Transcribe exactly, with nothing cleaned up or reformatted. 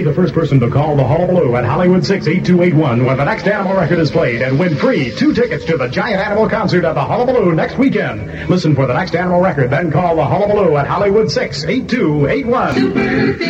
Be the first person to call the Hullabaloo at Hollywood six eight two eight one when the next animal record is played and win free two tickets to the Giant Animal Concert at the Hullabaloo next weekend. Listen for the next animal record, then call the Hullabaloo at Hollywood six eight two eight one.